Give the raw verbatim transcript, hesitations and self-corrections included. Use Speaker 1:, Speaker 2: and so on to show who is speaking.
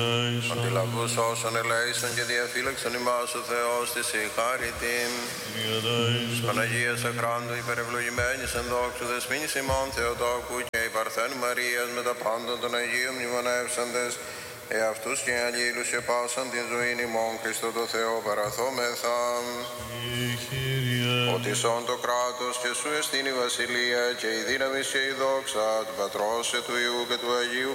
Speaker 1: Αντιλαβούς όσων ελέησον και διαφύλαξον ημάς ο Θεός της η χάριτην. Παναγία Σαχράντου υπερευλογημένης εν δόξου δεσποίνης ημών Θεοτόκου και η Παρθένου Μαρίας με τα πάντων των Αγίων μνημονεύσαντες εαυτούς και αλλήλους και πάσαν την ζωήν ημών Χριστό το Θεό παραθόμεθα. Ότι σών το κράτος και σου εστίν η βασιλεία και η δύναμη και η δόξα του Πατρός και του Υιού και του Αγίου